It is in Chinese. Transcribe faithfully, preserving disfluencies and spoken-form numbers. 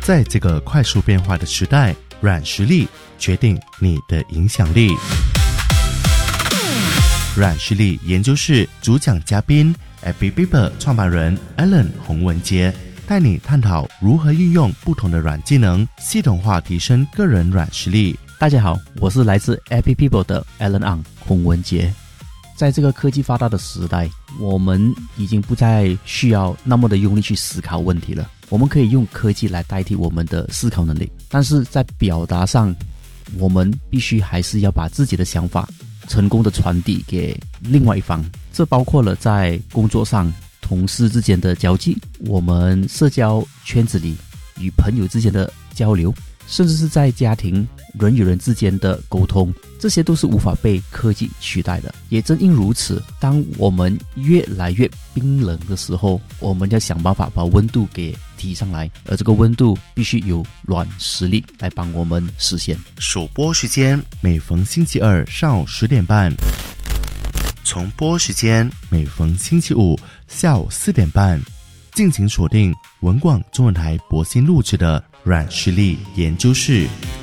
在这个快速变化的时代，软实力决定你的影响力。软实力研究室主讲嘉宾 AppyBibb 创办人 Alan 洪文杰，带你探讨如何运用不同的软技能，系统化提升个人软实力。 大家好，我是来自 AppyBibb 的 Alan Ang 洪文杰。在这个科技发达的时代，我们已经不再需要那么的用力去思考问题了，我们可以用科技来代替我们的思考能力，但是在表达上，我们必须还是要把自己的想法成功的传递给另外一方。这包括了在工作上同事之间的交际，我们社交圈子里与朋友之间的交流，甚至是在家庭人与人之间的沟通，这些都是无法被科技取代的。也正因如此，当我们越来越冰冷的时候，我们要想办法把温度给提上来，而这个温度必须有软实力来帮我们实现。 首播时间每逢星期二上午十点半，重播时间每逢星期五下午四点半。敬请锁定文广中文台博新录制的软实力研究室。